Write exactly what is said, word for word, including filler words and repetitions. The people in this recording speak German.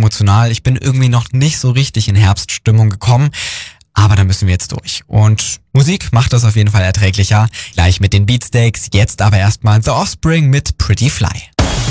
emotional. Ich bin irgendwie noch nicht so richtig in Herbststimmung gekommen. Aber da müssen wir jetzt durch. Und Musik macht das auf jeden Fall erträglicher. Gleich mit den Beatsteaks. Jetzt aber erstmal The Offspring mit Pretty Fly.